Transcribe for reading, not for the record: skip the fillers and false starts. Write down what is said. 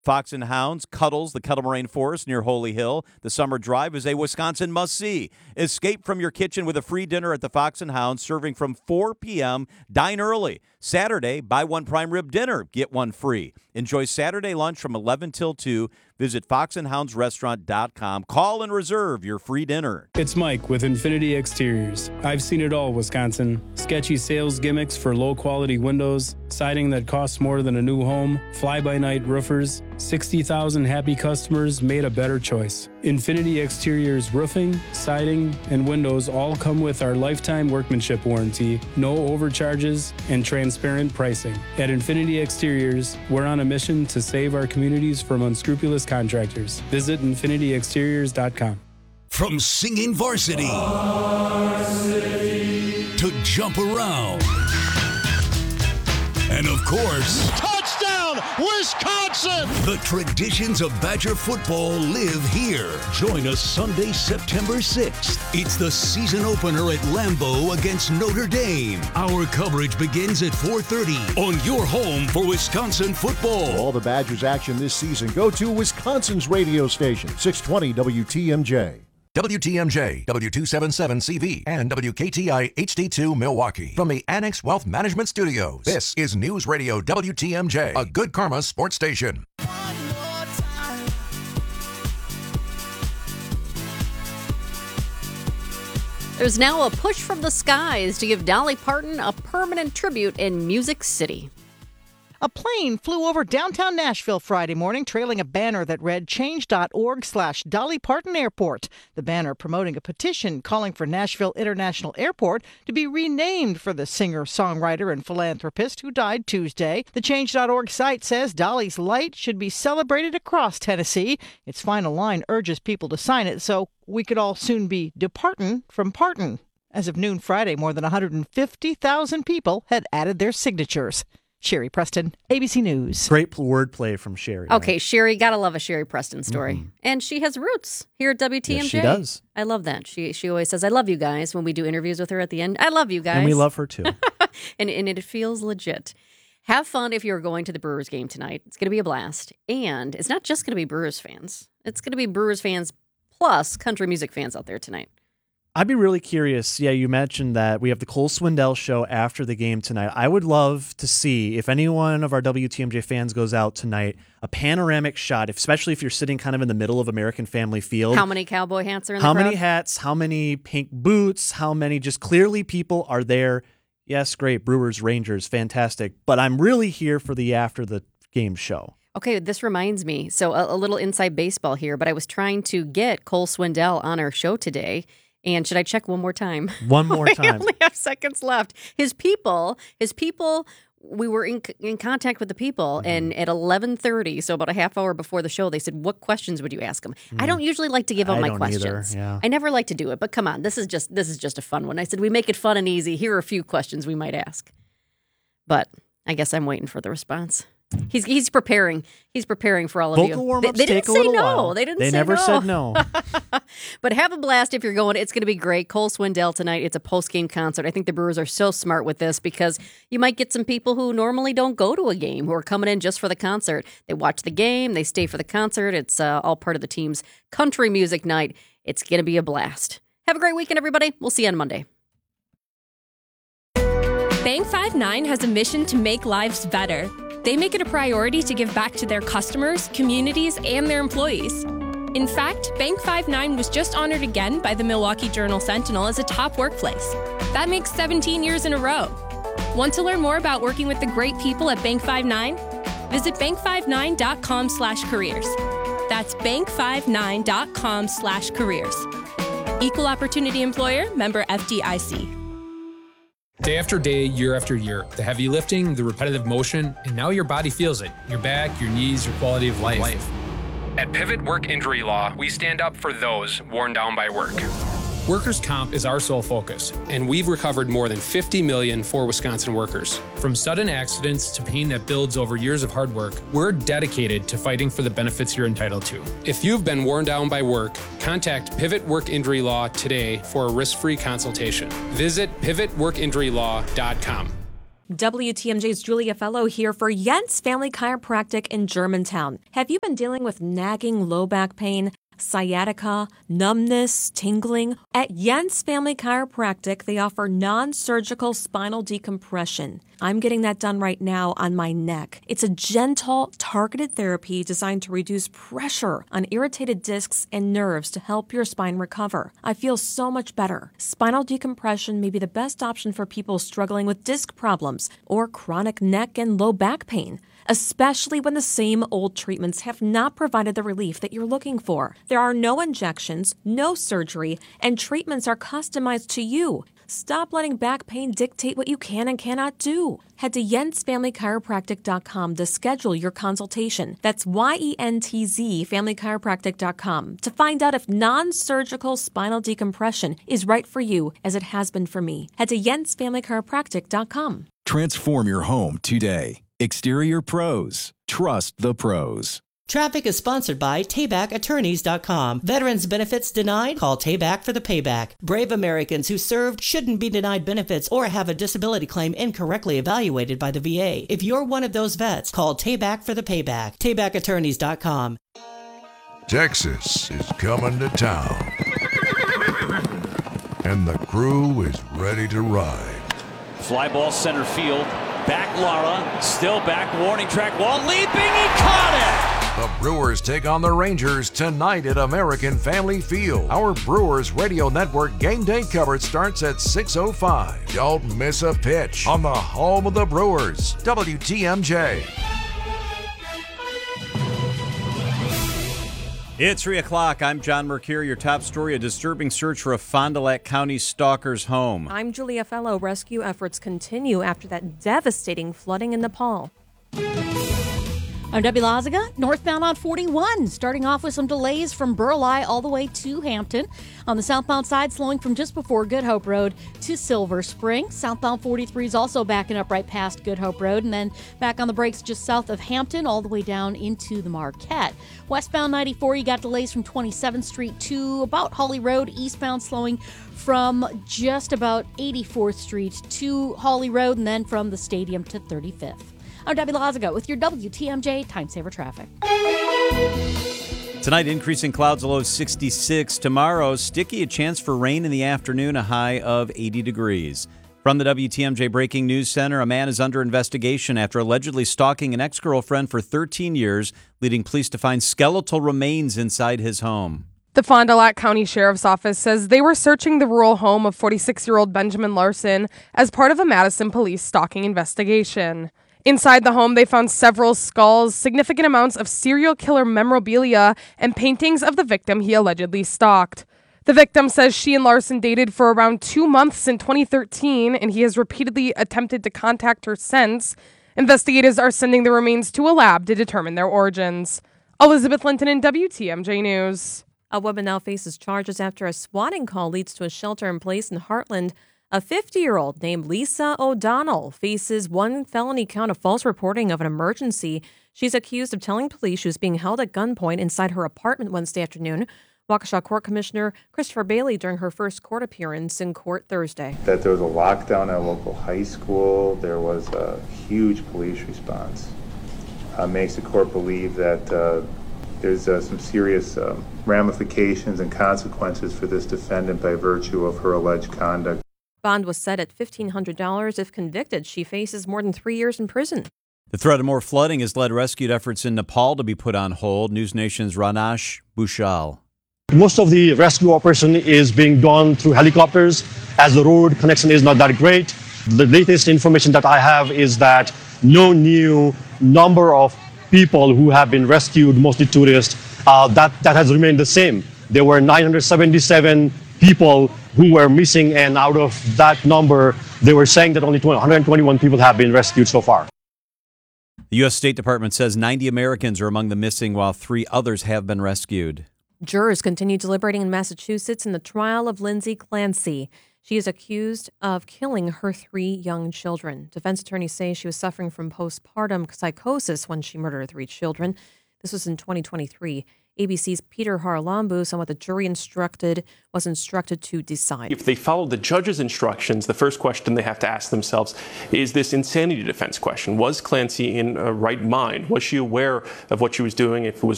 Fox and Hounds cuddles the Kettle Moraine Forest near Holy Hill. The summer drive is a Wisconsin must-see. Escape from your kitchen with a free dinner at the Fox and Hounds, serving from 4 p.m. Dine early. Saturday, buy one prime rib dinner, get one free. Enjoy Saturday lunch from 11 till 2. Visit foxandhoundsrestaurant.com. Call and reserve your free dinner. It's Mike with Infinity Exteriors. I've seen it all, Wisconsin. Sketchy sales gimmicks for low-quality windows, siding that costs more than a new home, fly-by-night roofers. 60,000 happy customers made a better choice. Infinity Exteriors roofing, siding, and windows all come with our lifetime workmanship warranty, no overcharges, and transparent pricing. At Infinity Exteriors, we're on a mission to save our communities from unscrupulous contractors. Visit infinityexteriors.com. From singing varsity to jump around, and of course, touchdown, Wisconsin! The traditions of Badger football live here. Join us Sunday, September 6th. It's the season opener at Lambeau against Notre Dame. Our coverage begins at 4:30 on your home for Wisconsin football. For all the Badgers action this season, go to Wisconsin's radio station, 620 WTMJ. WTMJ, W277CV, and WKTI HD2 Milwaukee. From the Annex Wealth Management Studios, this is News Radio WTMJ, a Good Karma sports station. There's now a push from the skies to give Dolly Parton a permanent tribute in Music City. A plane flew over downtown Nashville Friday morning, trailing a banner that read change.org/Dolly Parton Airport. The banner promoting a petition calling for Nashville International Airport to be renamed for the singer, songwriter, and philanthropist who died Tuesday. The change.org site says Dolly's light should be celebrated across Tennessee. Its final line urges people to sign it so we could all soon be departin' from Parton. As of noon Friday, more than 150,000 people had added their signatures. Sherry Preston, ABC News. Great wordplay from Sherry. Okay, Sherry, gotta love a Sherry Preston story. Mm-hmm. And she has roots here at WTMJ. Yes, she does. I love that. She always says, I love you guys, when we do interviews with her at the end. I love you guys. And we love her too. and it feels legit. Have fun if you're going to the Brewers game tonight. It's going to be a blast. And it's not just going to be Brewers fans. It's going to be Brewers fans plus country music fans out there tonight. I'd be really curious. Yeah, you mentioned that we have the Cole Swindell show after the game tonight. I would love to see, if any one of our WTMJ fans goes out tonight, a panoramic shot, especially if you're sitting kind of in the middle of American Family Field. How many cowboy hats are in the crowd? How many hats? How many pink boots? How many just clearly people are there? Yes, great. Brewers, Rangers, fantastic. But I'm really here for the after the game show. Okay, this reminds me. So a little inside baseball here, but I was trying to get Cole Swindell on our show today. And should I check one more time? One more time. We only have seconds left. His people, we were in contact with the people, and at 11:30, so about a half hour before the show, they said, what questions would you ask them? I don't usually like to give out my questions. Either, yeah. I never like to do it, but come on, this is just a fun one. I said, we make it fun and easy. Here are a few questions we might ask. But I guess I'm waiting for the response. He's preparing. He's preparing for all of you. Vocal warm-ups they take didn't a little say no. while. They didn't They say never no. said no. But have a blast if you're going. It's going to be great. Cole Swindell tonight. It's a post-game concert. I think the Brewers are so smart with this because you might get some people who normally don't go to a game who are coming in just for the concert. They watch the game. They stay for the concert. It's all part of the team's country music night. It's going to be a blast. Have a great weekend, everybody. We'll see you on Monday. Bank 5-9 has a mission to make lives better. They make it a priority to give back to their customers, communities, and their employees. In fact, Bank 5-9 was just honored again by the Milwaukee Journal-Sentinel as a top workplace. That makes 17 years in a row. Want to learn more about working with the great people at Bank 5-9? Visit bank59.com/careers. That's bank59.com/careers. Equal Opportunity Employer, member FDIC. Day after day, year after year, the heavy lifting, the repetitive motion, and now your body feels it. Your back, your knees, your quality of life. At Pivot Work Injury Law, we stand up for those worn down by work. Workers' comp is our sole focus, and we've recovered more than $50 million for Wisconsin workers. From sudden accidents to pain that builds over years of hard work, we're dedicated to fighting for the benefits you're entitled to. If you've been worn down by work, contact Pivot Work Injury Law today for a risk-free consultation. Visit pivotworkinjurylaw.com. WTMJ's Julia Fellow here for Jens Family Chiropractic in Germantown. Have you been dealing with nagging low back pain, sciatica, numbness, tingling? At Jens Family Chiropractic, they offer non-surgical spinal decompression. I'm getting that done right now on my neck. It's a gentle, targeted therapy designed to reduce pressure on irritated discs and nerves to help your spine recover. I feel so much better. Spinal decompression may be the best option for people struggling with disc problems or chronic neck and low back pain, especially when the same old treatments have not provided the relief that you're looking for. There are no injections, no surgery, and treatments are customized to you. Stop letting back pain dictate what you can and cannot do. Head to jensfamilychiropractic.com to schedule your consultation. That's YENTZ familychiropractic.com to find out if non-surgical spinal decompression is right for you, as it has been for me. Head to jensfamilychiropractic.com. Transform your home today. Exterior Pros. Trust the pros. Traffic is sponsored by TaybackAttorneys.com. Veterans benefits denied? Call Tayback for the payback. Brave Americans who served shouldn't be denied benefits or have a disability claim incorrectly evaluated by the VA. If you're one of those vets, call Tayback for the payback. TaybackAttorneys.com. Texas is coming to town. And the crew is ready to ride. Fly ball center field. Back Lara. Still back. Warning track wall. Leaping. He caught it. The Brewers take on the Rangers tonight at American Family Field. Our Brewers Radio Network game day coverage starts at 6:05. Don't miss a pitch on the home of the Brewers, WTMJ. It's 3 o'clock. I'm John Mercure. Your top story, a disturbing search for a Fond du Lac County stalker's home. I'm Julia Fellow. Rescue efforts continue after that devastating flooding in Nepal. I'm Debbie Lazaga. Northbound on 41, starting off with some delays from Burleigh all the way to Hampton. On the southbound side, slowing from just before Good Hope Road to Silver Spring. Southbound 43 is also backing up right past Good Hope Road, and then back on the brakes just south of Hampton all the way down into the Marquette. Westbound 94, you got delays from 27th Street to about Hawley Road. Eastbound slowing from just about 84th Street to Hawley Road, and then from the stadium to 35th. I'm Debbie Lazaga with your WTMJ Time Saver Traffic. Tonight, increasing clouds, a low of 66. Tomorrow, sticky, a chance for rain in the afternoon, a high of 80 degrees. From the WTMJ Breaking News Center, a man is under investigation after allegedly stalking an ex-girlfriend for 13 years, leading police to find skeletal remains inside his home. The Fond du Lac County Sheriff's Office says they were searching the rural home of 46-year-old Benjamin Larson as part of a Madison police stalking investigation. Inside the home, they found several skulls, significant amounts of serial killer memorabilia, and paintings of the victim he allegedly stalked. The victim says she and Larson dated for around 2 months in 2013, and he has repeatedly attempted to contact her since. Investigators are sending the remains to a lab to determine their origins. Elizabeth Linton in WTMJ News. A woman now faces charges after a swatting call leads to a shelter-in-place in Heartland. A 50-year-old named Lisa O'Donnell faces one felony count of false reporting of an emergency. She's accused of telling police she was being held at gunpoint inside her apartment Wednesday afternoon. Waukesha Court Commissioner Christopher Bailey during her first court appearance in court Thursday. That there was a lockdown at a local high school. There was a huge police response. Makes the court believe that there's some serious ramifications and consequences for this defendant by virtue of her alleged conduct. Bond was set at $1,500. If convicted, she faces more than 3 years in prison. The threat of more flooding has led rescue efforts in Nepal to be put on hold. News Nation's Ranash Bhushal. Most of the rescue operation is being done through helicopters as the road connection is not that great. The latest information that I have is that no new number of people who have been rescued, mostly tourists, that has remained the same. There were 977 people who were missing, and out of that number, they were saying that only 121 people have been rescued so far. The U.S. State Department says 90 Americans are among the missing, while 3 others have been rescued. Jurors continue deliberating in Massachusetts in the trial of Lindsay Clancy. She is accused of killing her 3 young children. Defense attorneys say she was suffering from postpartum psychosis when she murdered 3 children. This was in 2023. ABC's Peter Haralambous on what the jury was instructed to decide. If they follow the judge's instructions, the first question they have to ask themselves is this insanity defense question. Was Clancy in a right mind? Was she aware of what she was doing? If it was